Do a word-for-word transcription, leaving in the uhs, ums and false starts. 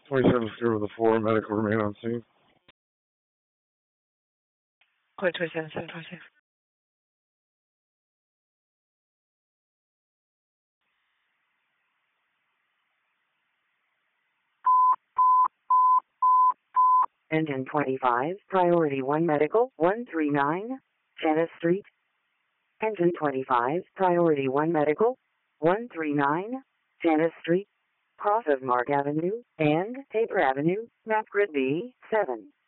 twenty-seven zero with a four, medical remain on scene. Code twenty-seven seven twenty-six. Engine twenty-five, Priority one Medical, one three nine, Janice Street. Engine twenty-five, Priority one Medical, one three nine, Janice Street. Cross of Mark Avenue and Tabor Avenue, map grid B seven.